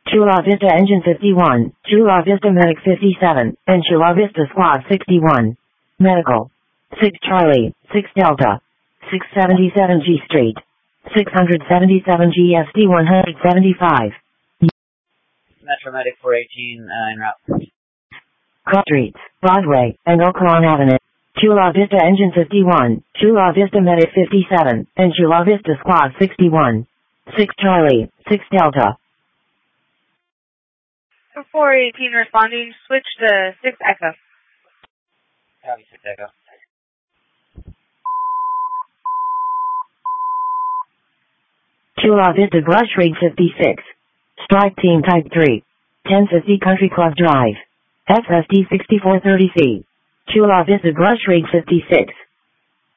Chula Vista Engine 51, Chula Vista Medic 57, and Chula Vista Squad 61. Medical. 6 Charlie, 6 Delta. 677 G Street. 677 GSD 175. Metro Medic 418 en route. Cross Streets, Broadway, and Oakland Avenue. Chula Vista Engine 51, Chula Vista Medic 57, and Chula Vista Squad 61. 6 Charlie, 6 Delta. 418 responding, switch to 6 Echo. Copy, 6 Echo. Chula Vista Brush Rig 56. Strike Team Type 3. 1050 Country Club Drive. FSD 6430C. Chula Vista Brush Rig 56.